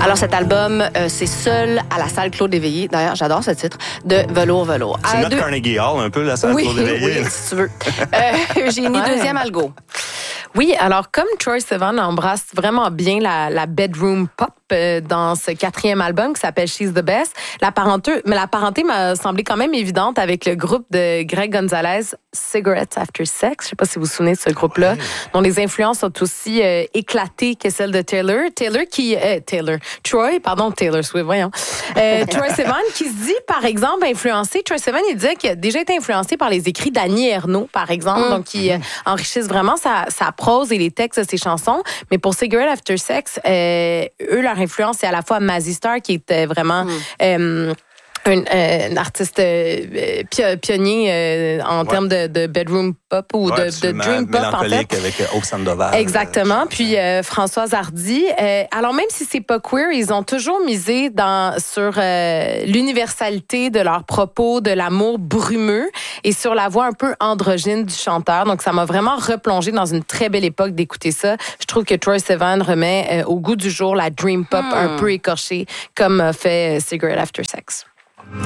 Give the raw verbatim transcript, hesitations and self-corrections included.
Alors cet album, euh, c'est Seul à la salle Claude Éveillé. D'ailleurs, j'adore ce titre, de Velours Velours. C'est À notre deux... Carnegie Hall, un peu, la salle oui, Claude Éveillé. Oui, si tu veux. Euh, Eugénie, Ouais. deuxième algo. Oui, alors comme Troye Sivan embrasse vraiment bien la, la bedroom pop euh, dans ce quatrième album qui s'appelle She's the Best, la parenté, mais la parenté m'a semblé quand même évidente avec le groupe de Greg Gonzalez, Cigarettes After Sex. Je sais pas si vous vous souvenez de ce groupe-là, ouais. dont les influences sont aussi euh, éclatées que celles de Taylor. Taylor qui, euh, Taylor, Troy, pardon, Taylor Swift, voyons. Euh, Troye Sivan qui se dit, par exemple, influencé. Troye Sivan, il disait qu'il a déjà été influencé par les écrits d'Annie Ernaux, par exemple, mm. donc qui euh, enrichissent vraiment sa, sa prose et les textes de ses chansons. Mais pour Cigarette After Sex, euh, eux, leur influence, c'est à la fois Mazzy Star, qui était vraiment... Mm. Euh, Un, euh, un artiste euh, pionnier euh, en ouais. termes de, de bedroom pop ou ouais, de, de dream pop, en fait. Avec Hope Sandoval. Exactement. Euh, Puis euh, Françoise Hardy. Euh, alors, même si c'est pas queer, ils ont toujours misé dans, sur euh, l'universalité de leurs propos, de l'amour brumeux et sur la voix un peu androgyne du chanteur. Donc, ça m'a vraiment replongé dans une très belle époque d'écouter ça. Je trouve que Troye Sivan remet euh, au goût du jour la dream pop hmm. un peu écorchée, comme fait euh, Cigarette After Sex.